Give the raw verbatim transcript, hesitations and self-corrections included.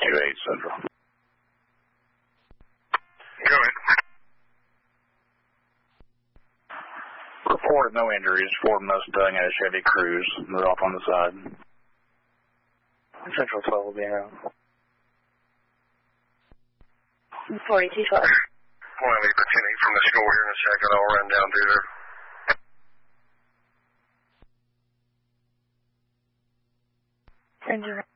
two eight Central. Go ahead. Reported no injuries. Ford Mustang and a Chevy Cruze. They're off on the side. Central twelve will be around. forty-two twelve. Well, I'll leave the ten eight from the school here in a second. I'll run down through there. Turns around.